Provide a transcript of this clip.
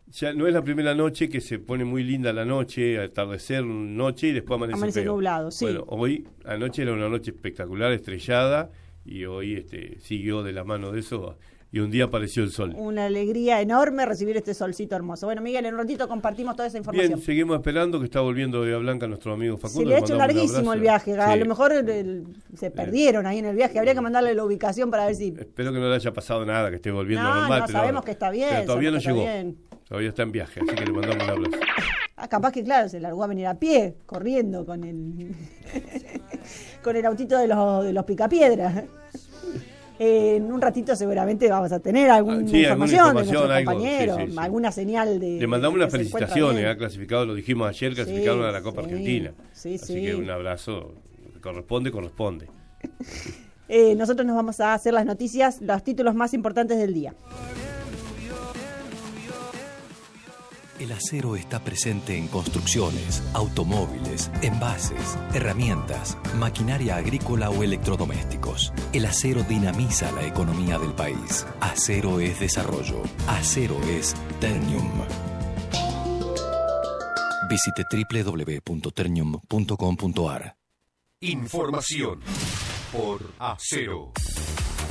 Ya no es la primera noche que se pone muy linda la noche, atardecer, noche y después amanece feo. nublado, sí. Bueno, hoy, anoche era una noche espectacular, estrellada, y hoy siguió de la mano de eso, y un día apareció el sol. Una alegría enorme recibir este solcito hermoso. Bueno, Miguel, en un ratito compartimos toda esa información. Bien, seguimos esperando, que está volviendo de Blanca nuestro amigo Facundo. Se le ha hecho larguísimo el viaje, a sí. lo mejor se perdieron ahí en el viaje, habría que mandarle la ubicación para ver si... Espero que no le haya pasado nada, que esté volviendo normal. No, pero sabemos que está bien. Pero todavía no llegó, bien. todavía está en viaje, así que le mandamos un abrazo. Capaz que, claro, se largó a venir a pie, corriendo con el con el autito de los picapiedras. En un ratito seguramente vamos a tener alguna información de nuestros compañeros, sí. Alguna señal de... Le mandamos unas felicitaciones, ha clasificado, lo dijimos ayer, clasificaron a la Copa Argentina. Así que un abrazo, corresponde. Nosotros nos vamos a hacer las noticias, los títulos más importantes del día. El acero está presente en construcciones, automóviles, envases, herramientas, maquinaria agrícola o electrodomésticos. El acero dinamiza la economía del país. Acero es desarrollo. Acero es Ternium. Visite www.ternium.com.ar. Información por Acero.